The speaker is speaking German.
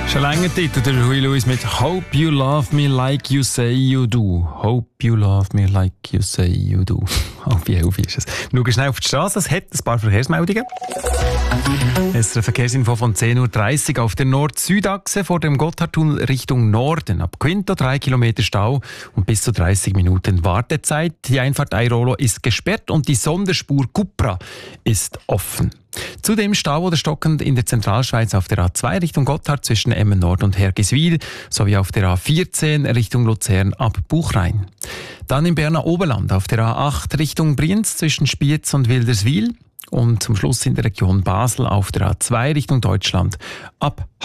Schon länger Titel, der Huey Lewis mit «Hope you love me like you say you do». «Hope you love me like you say you do». Halb 11 ist es. Wir schauen schnell auf die Straße, es hat ein paar Verkehrsmeldungen. Es ist eine Verkehrsinfo von 10.30 Uhr auf der Nord-Süd-Achse vor dem Gotthardtunnel Richtung Norden. Ab Quinto 3 Kilometer Stau und bis zu 30 Minuten Wartezeit. Die Einfahrt Airolo ist gesperrt und die Sonderspur Cupra ist offen. Zudem Stau oder stockend in der Zentralschweiz auf der A2 Richtung Gotthard zwischen Emmen Nord und Hergiswil sowie auf der A14 Richtung Luzern ab Buchrein. Dann im Berner Oberland auf der A8 Richtung Brienz zwischen Spiez und Wilderswil und zum Schluss in der Region Basel auf der A2 Richtung Deutschland ab